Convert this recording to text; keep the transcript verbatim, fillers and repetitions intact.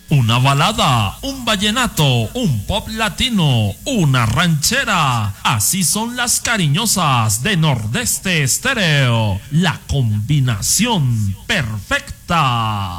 una balada, un vallenato, un pop latino, una ranchera. Así son las cariñosas de Nordeste Estéreo. La combinación perfecta.